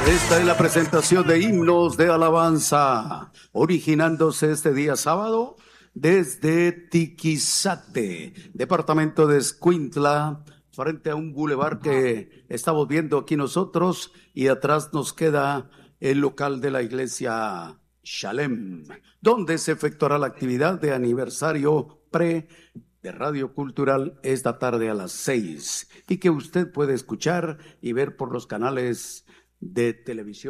Esta es la presentación de himnos de alabanza, originándose este día sábado desde Tiquizate, departamento de Escuintla, frente a un bulevar que estamos viendo aquí nosotros, y atrás nos queda el local de la iglesia Shalem, donde se efectuará la actividad de aniversario de Radio Cultural esta tarde a las 6, y que usted puede escuchar y ver por los canales de televisión